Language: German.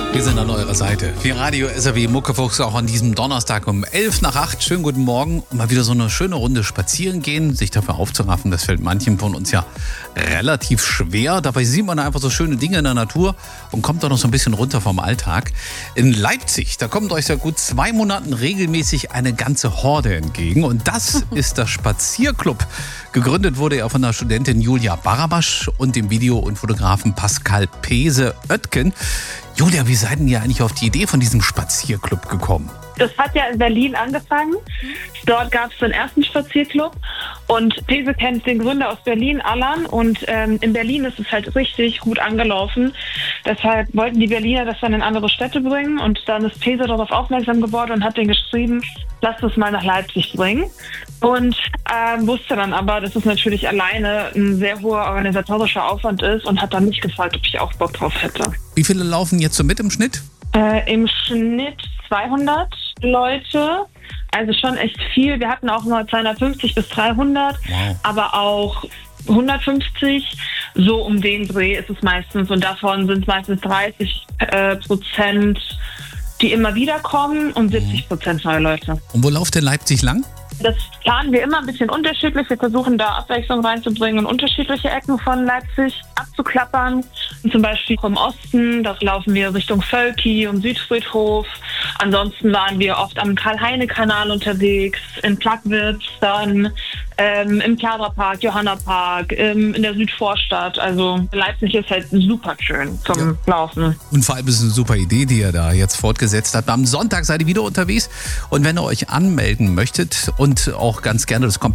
Wir sind an eurer Seite. Für Radio SAW Muckefuchs auch an diesem Donnerstag um 7:55. Schönen guten Morgen. Und mal wieder so eine schöne Runde spazieren gehen, sich dafür aufzuraffen. Das fällt manchen von uns ja relativ schwer. Dabei sieht man einfach so schöne Dinge in der Natur und kommt auch noch so ein bisschen runter vom Alltag. In Leipzig, da kommt euch seit gut 2 Monaten regelmäßig eine ganze Horde entgegen. Und das ist der Spazierclub. Gegründet wurde er von der Studentin Julia Barabasch und dem Video- und Fotografen Pascal Pese-Oetken. Julia, wie seid ihr eigentlich auf die Idee von diesem Spazierclub gekommen? Das hat ja in Berlin angefangen. Dort gab es den ersten Spazierclub und Pese kennt den Gründer aus Berlin, Alan, und in Berlin ist es halt richtig gut angelaufen. Deshalb wollten die Berliner das dann in andere Städte bringen und dann ist Pese darauf aufmerksam geworden und hat den geschrieben, lass das mal nach Leipzig bringen. Und wusste dann aber, dass es natürlich alleine ein sehr hoher organisatorischer Aufwand ist und hat dann mich gefragt, ob ich auch Bock drauf hätte. Wie viele laufen jetzt so mit im Schnitt? Im Schnitt 200 Leute, also schon echt viel. Wir hatten auch mal 250 bis 300, Wow. aber auch 150. So um den Dreh ist es meistens und davon sind es meistens 30%, die immer wieder kommen und 70% neue Leute. Und wo lauft denn Leipzig lang? Das planen wir immer ein bisschen unterschiedlich. Wir versuchen da Abwechslung reinzubringen und unterschiedliche Ecken von Leipzig abzuklappern. Und zum Beispiel im Osten, da laufen wir Richtung Völki und Südfriedhof. Ansonsten waren wir oft am Karl-Heine-Kanal unterwegs, in Plagwitz, dann im Kladrapark, Johannapark, in der Südvorstadt. Also Leipzig ist halt super schön zum Laufen. Und vor allem ist es eine super Idee, die ihr da jetzt fortgesetzt habt. Am Sonntag seid ihr wieder unterwegs. Und wenn ihr euch anmelden möchtet und auch ganz gerne das